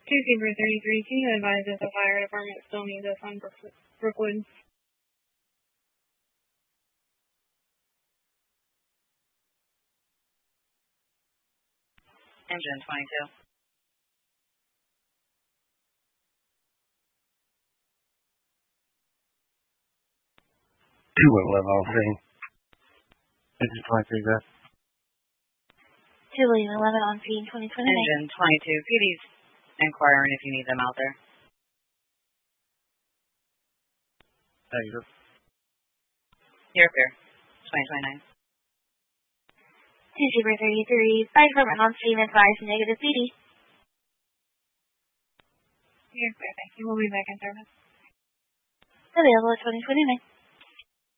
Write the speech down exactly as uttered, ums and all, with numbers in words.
Zebra thirty-three, can you advise if the fire department still needs us on Brook- Brookwood? Engine twenty-two. two eleven on scene. Engine twenty-three, good. two eleven on scene, twenty twenty-nine. Engine twenty-two, P D's inquiring if you need them out there. Negative. You're clear. twenty twenty-nine. two Zebra thirty-three, fire department on scene, advise negative P D. You're clear, thank you. We'll be back in service. Available at twenty twenty-nine.